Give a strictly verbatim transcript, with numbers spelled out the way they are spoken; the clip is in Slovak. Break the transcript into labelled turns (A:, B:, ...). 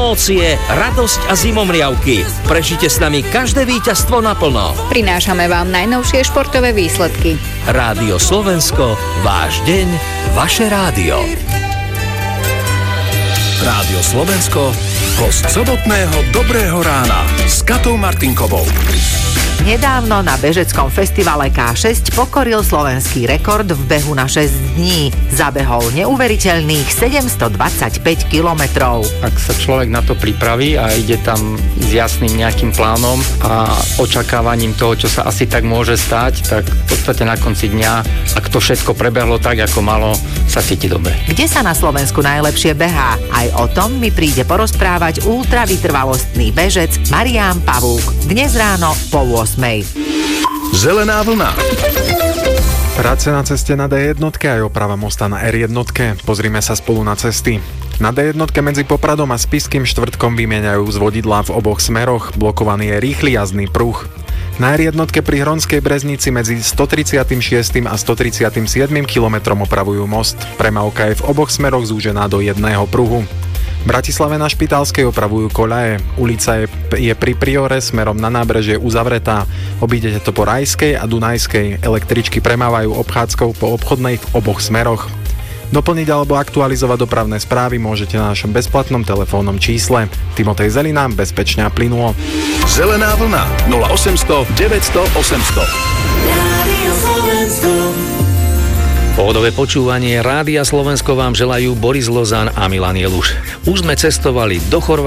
A: emócie, radosť a zimomriavky. Prežite s nami každé víťazstvo naplno.
B: Prinášame vám najnovšie športové výsledky.
A: Rádio Slovensko, váš deň, vaše rádio.
C: Rádio Slovensko, host sobotného Dobrého rána s Katou Martinkovou.
D: Nedávno na bežeckom festivale ká šesť pokoril slovenský rekord v behu na šesť dní. Zabehol neuveriteľných sedemstodvadsaťpäť kilometrov.
E: Ak sa človek na to pripraví a ide tam s jasným nejakým plánom a očakávaním toho, čo sa asi tak môže stať, tak v podstate na konci dňa, ak to všetko prebehlo tak, ako malo, sa cíti dobre.
D: Kde sa na Slovensku najlepšie behá? Aj o tom mi príde porozprávať ultravytrvalostný bežec Marián Pavúk. Dnes ráno po ôsmej.
C: Zelená vlna.
F: Práce na ceste na dé jedna aj oprava mosta na er jedna. Pozrime sa spolu na cesty. Na dé jedna medzi Popradom a Spišským Štvrtkom vymieňajú z vodidla v oboch smeroch. Blokovaný je rýchly jazdný pruh. Na er jedna pri Hronskej Breznici medzi stotridsiatšesť a stotridsiatsedem kilometrom opravujú most. Premávka je v oboch smeroch zúžená do jedného pruhu. V Bratislave na Špitálskej opravujú koľaje. Ulica je, je pri Priore smerom na nábrežie uzavretá. Obídete to po Rajskej a Dunajskej. Električky premávajú obchádzkou po obchodnej v oboch smeroch. Doplniť alebo aktualizovať dopravné správy môžete na našom bezplatnom telefónnom čísle. Timotej Zelina, bezpečne a plynulo.
C: Zelená vlna nula osemsto deväťsto osemsto.
G: Rádio Slovensko.
A: Pohodové počúvanie Rádia Slovensko vám želajú Boris Lozan a Milan Jeluš. Už sme cestovali do Chorvátska.